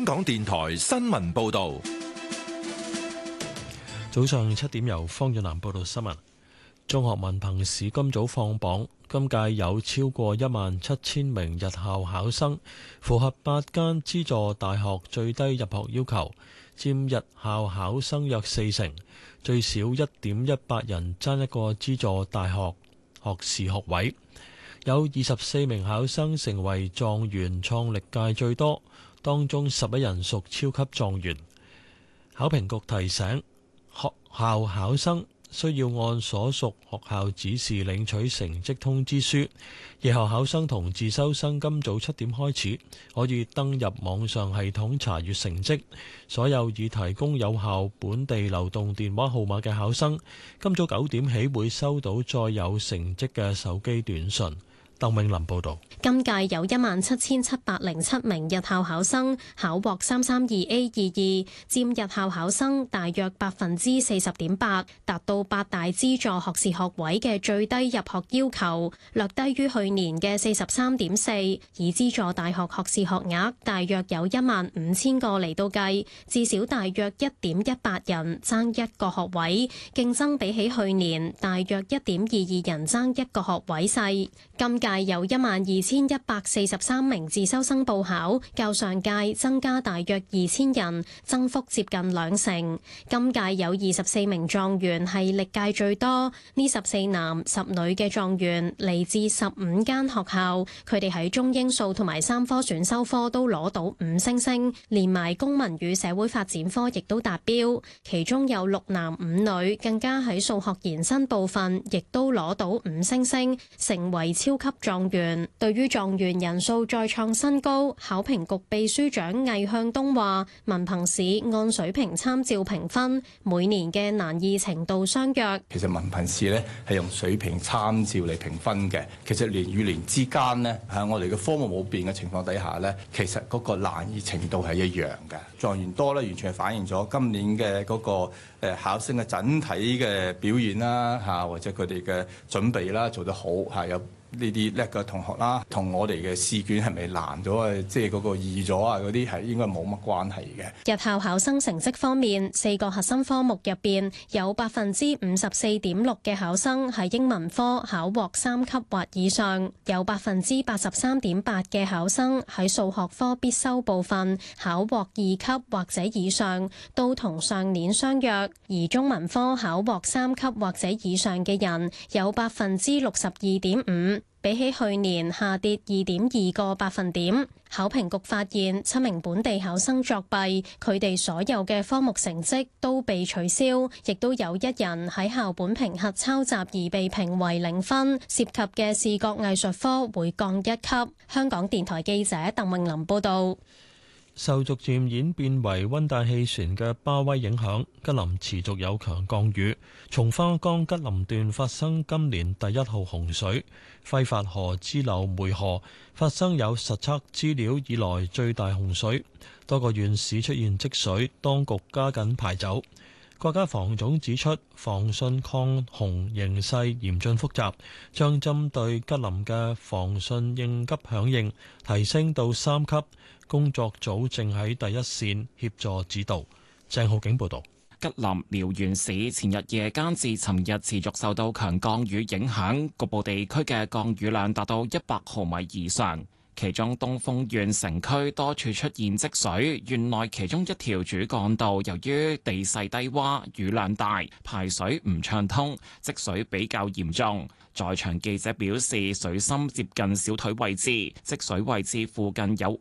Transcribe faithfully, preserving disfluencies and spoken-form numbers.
香港電台新聞報道。 早上七點由方遠南報道新聞。中學文憑試今早放榜，今屆有超過一萬七千名日校考生，符合八間資助大學最低入學要求，佔日校考生約四成，最少一點一八人爭一個資助大學學士學位。有二十四名考生成為狀元，創歷屆最多，當中十一人屬超級狀元。考評局提醒學校考生需要按所屬學校指示領取成績通知書。夜校考生同自修生今早七點開始可以登入網上系統查閱成績。所有已提供有效本地流動電話號碼嘅考生，今早九點起會收到載有成績嘅手機短信。鄧永林報道， 今屆有一萬七千七百零七名日校考生考獲三三二 A 二二，佔日校考生大約百分之四十點八，達到八大資助學士學位嘅最低入學要求，略低於去年嘅四十三點四。以資助大學學士學額大約有一萬五千個嚟到計，至少大約一點一八人爭一個學位，競爭比起去年大約一點二二人爭一個學位細。今屆有一萬二千一百四十三名自修生報考，較上屆增加大約二千人，增幅接近兩成。今屆有二十四名狀元，係歷屆最多。呢十四男十女嘅狀元嚟自十五間學校，佢哋喺中英數同埋三科選修科都攞到五星星，連埋公民與社會發展科亦都達標。其中有六男五女，更加喺數學延伸部分亦都攞到五星星，成為超級狀元。對於狀元人數再創新高，考評局秘書長魏向東話：文憑試按水平參照評分，每年嘅難易程度相若。 其實文憑試咧係用水平參照嚟評分嘅。其實年與年之間呢，喺我哋嘅科目冇變嘅情況底下呢，其實嗰個難易程度係一樣嘅。狀元多咧，完全係反映咗今年嘅嗰個誒考生嘅整體嘅表現啦，嚇或者佢哋嘅準備啦做得好嚇有。呢啲叻嘅同學啦，同我哋嘅試卷係咪難咗啊？即係嗰個易咗啊？嗰啲係應該冇乜關係嘅。 日校考生成績方面，四個核心科目入邊有百分之五十四點六嘅考生喺英文科考獲三級或以上，有百分之八十三點八嘅考生喺數學科必修部分考獲二級或者以上，都同上年相若。而中文科考獲三級或者以上嘅人有百分之六十二點五。比起去年下跌二點二個百分點。考評局發現七名本地考生作弊，佢哋所有嘅科目成績都被取消，亦都有一人喺校本評核抄襲而被評為零分，涉及嘅視覺藝術科會降一級。香港電台記者鄧詠琳報道。 受逐漸演變為溫帶氣旋嘅巴威影響，吉林持續有強降雨。松花江吉林段發生今年第一號洪水，揮發河支流梅河發生有實測資料以來最大洪水，多個縣市出現積水，當局加緊排走。國家防總指出，防汛抗洪形勢嚴峻複雜，將針對吉林嘅防汛應急響應提升到三級。工作組正喺第一線協助指導。鄭浩景報道。 吉林遼源市前日夜間至尋日持續受到強降雨影響，局部地區嘅降雨量達到一百毫米以上。其中東豐縣城區多處出現積水，縣內其中一條主幹道由於地勢低洼、雨量大，排水唔暢通，積水比較嚴重。在場記者表示，水深接近小腿位置，積水位置附近有